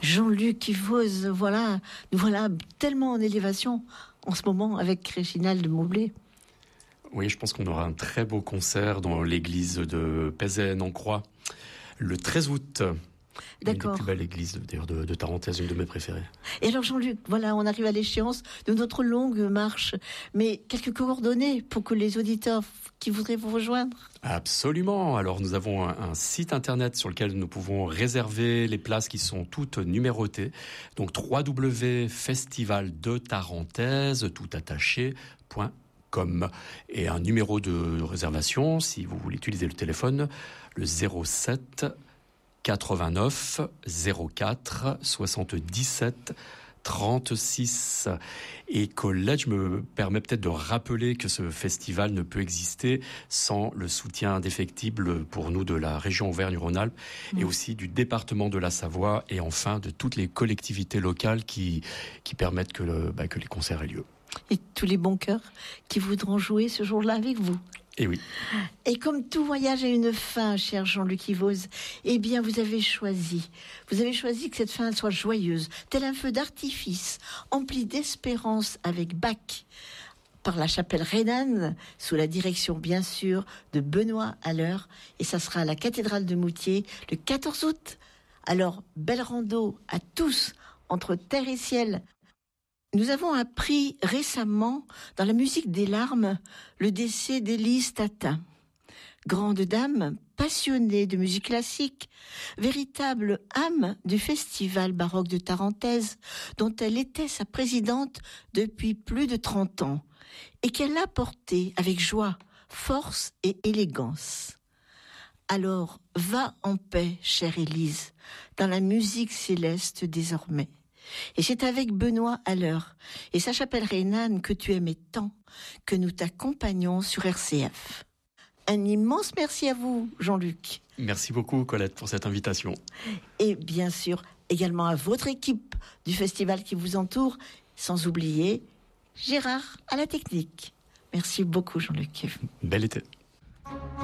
Jean-Luc Yvoz, voilà, nous voilà tellement en élévation en ce moment avec Réginald Moblé. Oui, je pense qu'on aura un très beau concert dans l'église de Pézène-en-Croix le 13 août. D'accord. Une des plus belles églises de Tarentaise, une de mes préférées. Et alors Jean-Luc, voilà, on arrive à l'échéance de notre longue marche, mais quelques coordonnées pour que les auditeurs qui voudraient vous rejoindre. Absolument. Alors nous avons un site internet sur lequel nous pouvons réserver les places qui sont toutes numérotées. Donc www.festivaldetarentaise tout attaché.com et un numéro de réservation si vous voulez utiliser le téléphone, le 07 89 04 77 36. Et Colette, je me permets peut-être de rappeler que ce festival ne peut exister sans le soutien indéfectible pour nous de la région Auvergne-Rhône-Alpes et aussi du département de la Savoie et enfin de toutes les collectivités locales qui permettent que les concerts aient lieu. Et tous les bons cœurs qui voudront jouer ce jour-là avec vous. Et oui. Et comme tout voyage a une fin, cher Jean-Luc Yvoz, eh bien vous avez choisi que cette fin soit joyeuse, tel un feu d'artifice, empli d'espérance avec Bach, par la chapelle Rhénane, sous la direction bien sûr de Benoît Haller, et ça sera à la cathédrale de Moutier le 14 août. Alors, belle rando à tous, entre terre et ciel. Nous avons appris récemment, dans la musique des larmes, le décès d'Élise Tatin. Grande dame, passionnée de musique classique, véritable âme du Festival baroque de Tarentaise, dont elle était sa présidente depuis plus de 30 ans, et qu'elle a porté avec joie, force et élégance. Alors, va en paix, chère Élise, dans la musique céleste désormais. Et c'est avec Benoît Haller et sa chapelle Rhénane que tu aimais tant que nous t'accompagnons sur RCF. Un immense merci à vous, Jean-Luc. Merci beaucoup, Colette, pour cette invitation. Et bien sûr, également à votre équipe du festival qui vous entoure, sans oublier Gérard à la technique. Merci beaucoup, Jean-Luc. Bel été.